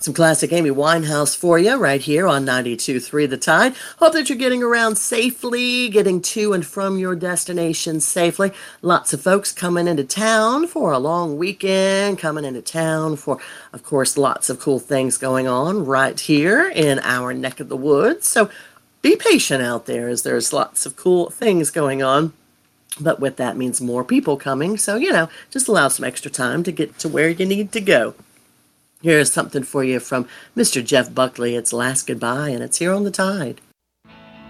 Some classic Amy Winehouse for you right here on 92.3 The Tide. Hope that you're getting around safely, getting to and from your destination safely. Lots of folks coming into town for a long weekend, coming into town for, of course, lots of cool things going on right here in our neck of the woods. So be patient out there as there's lots of cool things going on. But with that means more people coming. So, just allow some extra time to get to where you need to go. Here's something for you from Mr. Jeff Buckley. It's Last Goodbye, and it's here on The Tide.